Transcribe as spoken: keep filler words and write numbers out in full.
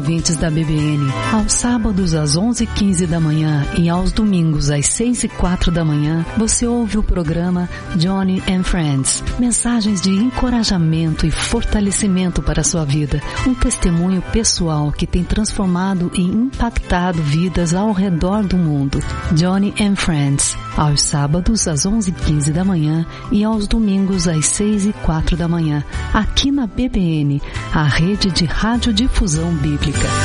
ouvintes da B B N. Aos sábados às onze e quinze da manhã e aos domingos às seis e quatro da manhã, você ouve o programa Johnny and Friends. Mensagens de encorajamento e fortalecimento para a sua vida. Um testemunho pessoal que tem transformado e impactado vidas ao redor do mundo. Johnny and Friends. Aos sábados às onze e quinze da manhã e aos domingos às seis e quatro da manhã. Aqui na B B N, a rede de radiodifusão bíblica.